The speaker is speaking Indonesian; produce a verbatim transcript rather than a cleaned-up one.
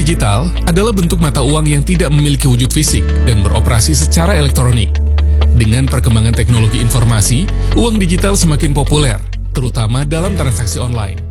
digital adalah bentuk mata uang yang tidak memiliki wujud fisik dan beroperasi secara elektronik. Dengan perkembangan teknologi informasi, uang digital semakin populer, terutama dalam transaksi online.